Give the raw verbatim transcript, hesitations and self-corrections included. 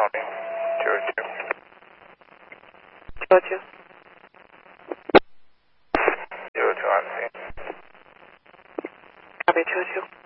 copy. Two oh two. two oh two. two oh two on scene. Copy, two oh two.